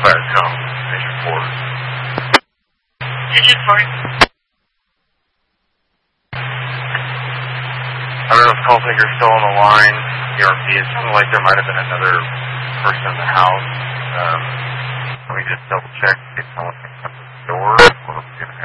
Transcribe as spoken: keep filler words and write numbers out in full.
Fire come. Major four. Digit four. I don't know if Calltaker's still on the line. E R P, it sounded like there might have been another person in the house. Um, let me just double check if someone can come to the door. Or if we can